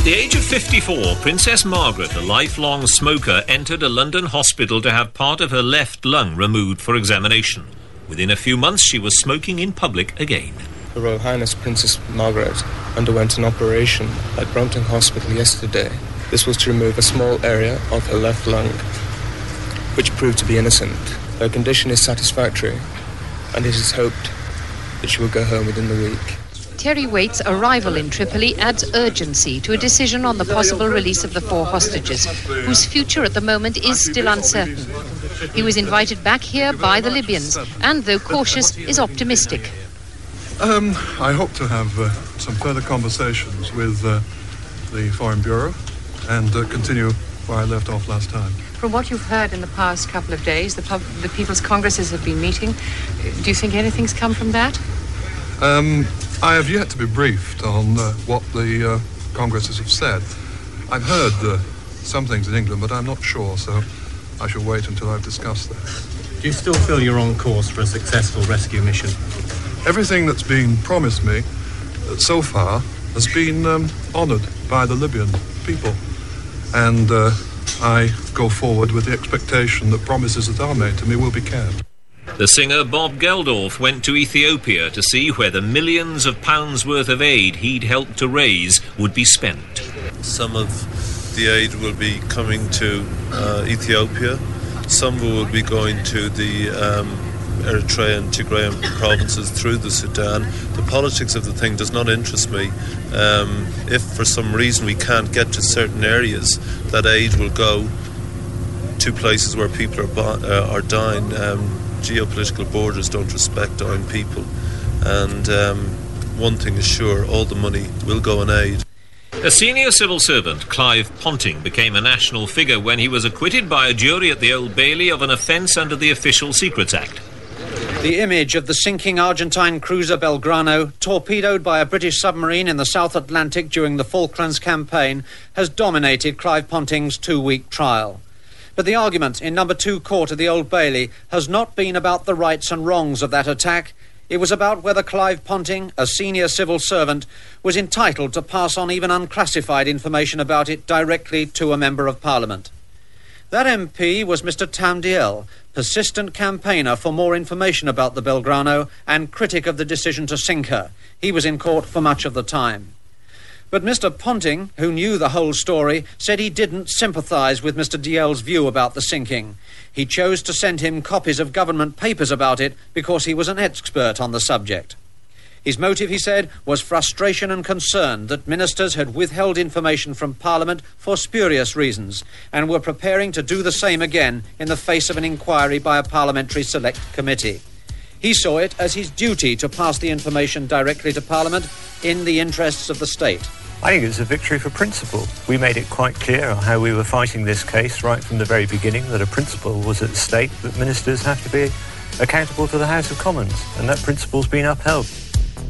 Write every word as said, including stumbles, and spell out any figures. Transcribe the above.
At the age of fifty-four, Princess Margaret, a lifelong smoker, entered a London hospital to have part of her left lung removed for examination. Within a few months, she was smoking in public again. Her Royal Highness Princess Margaret underwent an operation at Brompton Hospital yesterday. This was to remove a small area of her left lung, which proved to be innocent. Her condition is satisfactory, and it is hoped that she will go home within the week. Terry Waite's arrival in Tripoli adds urgency to a decision on the possible release of the four hostages, whose future at the moment is still uncertain. He was invited back here by the Libyans, and though cautious, is optimistic. Um, I hope to have uh, some further conversations with uh, the Foreign Bureau and uh, continue where I left off last time. From what you've heard in the past couple of days, the, pub- the People's Congresses have been meeting. Do you think anything's come from that? Um, I have yet to be briefed on uh, what the uh, Congresses have said. I've heard uh, some things in England, but I'm not sure, so I shall wait until I've discussed that. Do you still feel you're on course for a successful rescue mission? Everything that's been promised me uh, so far has been um, honoured by the Libyan people, and uh, I go forward with the expectation that promises that are made to me will be kept. The singer Bob Geldof went to Ethiopia to see where the millions of pounds worth of aid he'd helped to raise would be spent. Some of the aid will be coming to uh, Ethiopia. Some will be going to the um, Eritrea and Tigrayan provinces through the Sudan. The politics of the thing does not interest me. Um, if for some reason we can't get to certain areas, that aid will go to places where people are, bo- uh, are dying. Um, geopolitical borders don't respect dying people. And um, one thing is sure, all the money will go in aid. A senior civil servant, Clive Ponting, became a national figure when he was acquitted by a jury at the Old Bailey of an offence under the Official Secrets Act. The image of the sinking Argentine cruiser Belgrano, torpedoed by a British submarine in the South Atlantic during the Falklands campaign, has dominated Clive Ponting's two-week trial. But the argument in number two court at the Old Bailey has not been about the rights and wrongs of that attack. It was about whether Clive Ponting, a senior civil servant, was entitled to pass on even unclassified information about it directly to a Member of Parliament. That M P was Mister Tam Dalyell, persistent campaigner for more information about the Belgrano and critic of the decision to sink her. He was in court for much of the time. But Mister Ponting, who knew the whole story, said he didn't sympathise with Mister Dalyell's view about the sinking. He chose to send him copies of government papers about it because he was an expert on the subject. His motive, he said, was frustration and concern that ministers had withheld information from Parliament for spurious reasons and were preparing to do the same again in the face of an inquiry by a parliamentary select committee. He saw it as his duty to pass the information directly to Parliament in the interests of the state. I think it was a victory for principle. We made it quite clear how we were fighting this case right from the very beginning, that a principle was at stake, that ministers have to be accountable to the House of Commons, and that principle's been upheld.